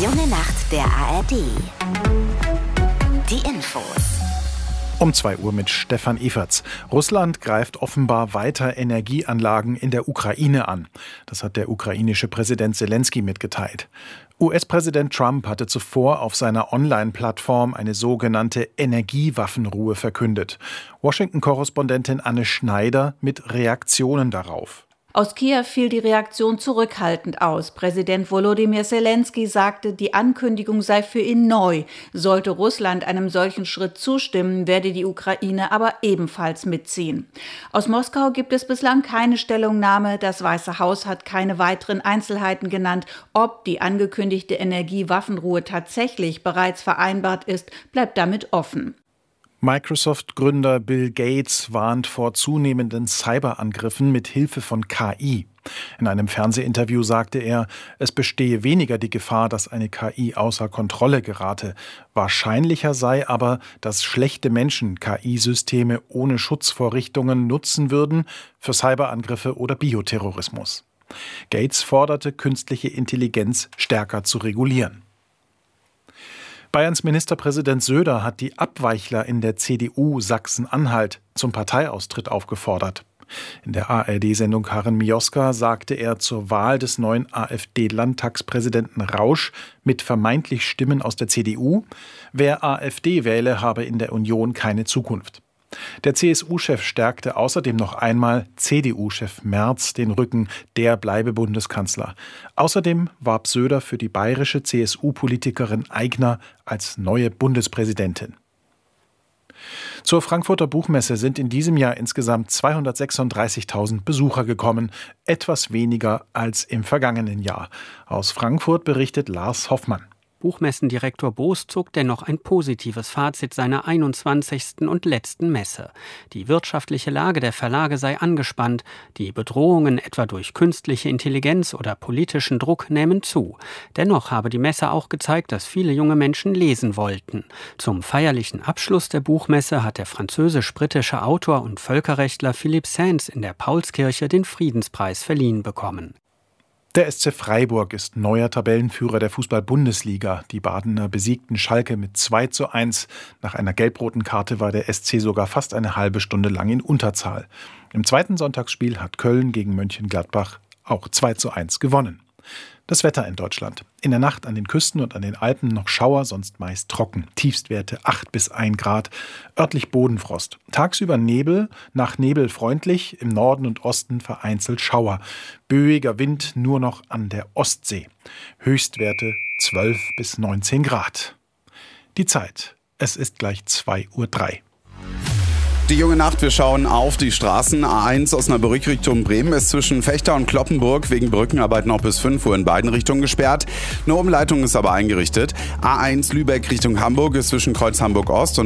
Junge Nacht der ARD. Die Infos. Um 2 Uhr mit Stefan Everts. Russland greift offenbar weiter Energieanlagen in der Ukraine an. Das hat der ukrainische Präsident Selenskyj mitgeteilt. US-Präsident Trump hatte zuvor auf seiner Online-Plattform eine sogenannte Energiewaffenruhe verkündet. Washington-Korrespondentin Anne Schneider mit Reaktionen darauf. Aus Kiew fiel die Reaktion zurückhaltend aus. Präsident Volodymyr Selenskyj sagte, die Ankündigung sei für ihn neu. Sollte Russland einem solchen Schritt zustimmen, werde die Ukraine aber ebenfalls mitziehen. Aus Moskau gibt es bislang keine Stellungnahme. Das Weiße Haus hat keine weiteren Einzelheiten genannt. Ob die angekündigte Energiewaffenruhe tatsächlich bereits vereinbart ist, bleibt damit offen. Microsoft-Gründer Bill Gates warnt vor zunehmenden Cyberangriffen mit Hilfe von KI. In einem Fernsehinterview sagte er, es bestehe weniger die Gefahr, dass eine KI außer Kontrolle gerate. Wahrscheinlicher sei aber, dass schlechte Menschen KI-Systeme ohne Schutzvorrichtungen nutzen würden für Cyberangriffe oder Bioterrorismus. Gates forderte, künstliche Intelligenz stärker zu regulieren. Bayerns Ministerpräsident Söder hat die Abweichler in der CDU Sachsen-Anhalt zum Parteiaustritt aufgefordert. In der ARD-Sendung Karin Mioska sagte er zur Wahl des neuen AfD-Landtagspräsidenten Rausch mit vermeintlich Stimmen aus der CDU, wer AfD wähle, habe in der Union keine Zukunft. Der CSU-Chef stärkte außerdem noch einmal CDU-Chef Merz den Rücken, der bleibe Bundeskanzler. Außerdem warb Söder für die bayerische CSU-Politikerin Aigner als neue Bundespräsidentin. Zur Frankfurter Buchmesse sind in diesem Jahr insgesamt 236.000 Besucher gekommen, etwas weniger als im vergangenen Jahr. Aus Frankfurt berichtet Lars Hoffmann. Buchmessendirektor Boos zog dennoch ein positives Fazit seiner 21. und letzten Messe. Die wirtschaftliche Lage der Verlage sei angespannt, die Bedrohungen etwa durch künstliche Intelligenz oder politischen Druck nähmen zu. Dennoch habe die Messe auch gezeigt, dass viele junge Menschen lesen wollten. Zum feierlichen Abschluss der Buchmesse hat der französisch-britische Autor und Völkerrechtler Philippe Sands in der Paulskirche den Friedenspreis verliehen bekommen. Der SC Freiburg ist neuer Tabellenführer der Fußball-Bundesliga. Die Badener besiegten Schalke mit 2:1. Nach einer gelb-roten Karte war der SC sogar fast eine halbe Stunde lang in Unterzahl. Im zweiten Sonntagsspiel hat Köln gegen Mönchengladbach auch 2:1 gewonnen. Das Wetter in Deutschland. In der Nacht an den Küsten und an den Alpen noch Schauer, sonst meist trocken. Tiefstwerte 8 bis 1 Grad. Örtlich Bodenfrost. Tagsüber Nebel, nach Nebel freundlich, im Norden und Osten vereinzelt Schauer. Böiger Wind nur noch an der Ostsee. Höchstwerte 12 bis 19 Grad. Die Zeit. Es ist gleich 2:03 Uhr. Die junge Nacht, wir schauen auf die Straßen. A1 Osnabrück Richtung Bremen ist zwischen Vechta und Cloppenburg wegen Brückenarbeit noch bis 5 Uhr in beiden Richtungen gesperrt. Eine Umleitung ist aber eingerichtet. A1 Lübeck Richtung Hamburg ist zwischen Kreuz Hamburg Ost und